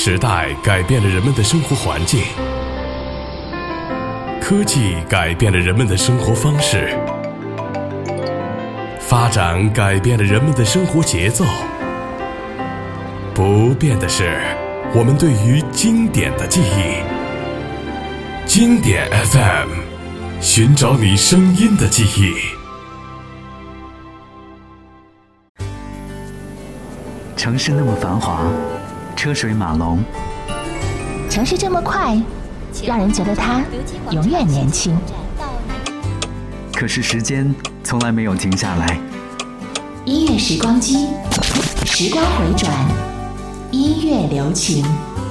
时代改变了人们的生活环境，科技改变了人们的生活方式，发展改变了人们的生活节奏。不变的是我们对于经典的记忆。经典 FM， 寻找你声音的记忆。 城市那么繁华，车水马龙， 城市这么快，让人觉得它永远年轻。 可是时间从来没有停下来。 音乐时光机，时光回转，音乐留情。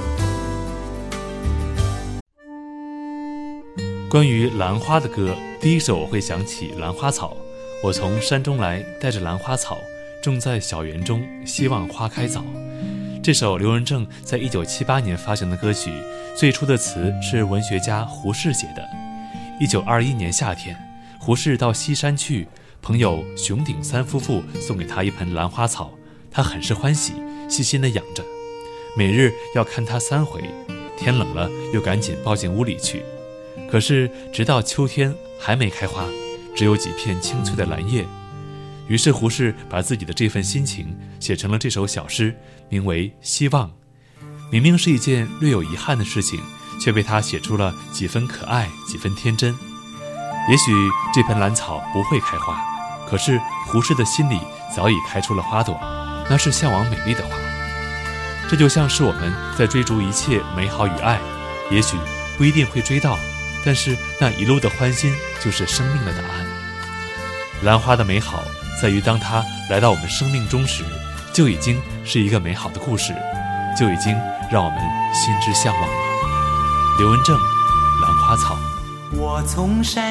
关于兰花的歌，第一首我会想起兰花草。我从山中来，带着兰花草，种在小园中，希望花开早。这首刘文正在1978年发行的歌曲，最初的词是文学家胡适写的。1921年夏天，胡适到西山去，朋友熊鼎三夫妇送给他一盆兰花草，他很是欢喜，细心地养着，每日要看它3回，天冷了又赶紧抱进屋里去。可是直到秋天还没开花，只有几片青翠的蓝叶。于是胡适把自己的这份心情写成了这首小诗，名为《希望》。明明是一件略有遗憾的事情，却被他写出了几分可爱，几分天真。也许这盆兰草不会开花，可是胡适的心里早已开出了花朵，那是向往美丽的花。这就像是我们在追逐一切美好与爱，也许不一定会追到，但是那一路的欢欣就是生命的答案。兰花的美好在于当它来到我们生命中时，就已经是一个美好的故事，就已经让我们心之向往了。刘文正，兰花草。 我从山